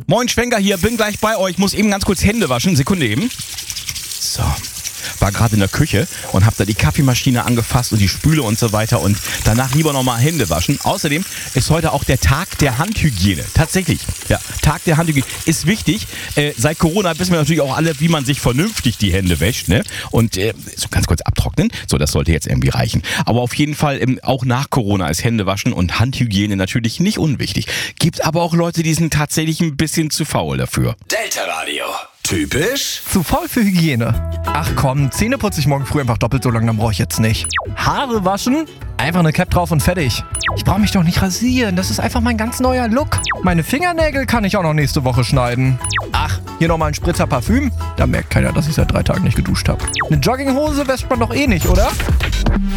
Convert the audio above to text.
Moin, Schwenker hier, bin gleich bei euch. Muss eben ganz kurz Hände waschen. Sekunde eben. So. War gerade in der Küche und habe da die Kaffeemaschine angefasst und die Spüle und so weiter und danach lieber nochmal Hände waschen. Außerdem ist heute auch der Tag der Handhygiene. Tatsächlich, ja, Tag der Handhygiene ist wichtig. Seit Corona wissen wir natürlich auch alle, wie man sich vernünftig die Hände wäscht, ne? Und so ganz kurz abtrocknen, so das sollte jetzt irgendwie reichen. Aber auf jeden Fall auch nach Corona ist Hände waschen und Handhygiene natürlich nicht unwichtig. Gibt aber auch Leute, die sind tatsächlich ein bisschen zu faul dafür. Delta Radio. Typisch? Zu faul für Hygiene. Ach komm, Zähne putze ich morgen früh einfach doppelt so lang, dann brauche ich jetzt nicht. Haare waschen? Einfach eine Cap drauf und fertig. Ich brauche mich doch nicht rasieren, das ist einfach mein ganz neuer Look. Meine Fingernägel kann ich auch noch nächste Woche schneiden. Ach, hier nochmal ein Spritzer Parfüm? Da merkt keiner, dass ich seit 3 Tagen nicht geduscht habe. Eine Jogginghose wäscht man doch eh nicht, oder?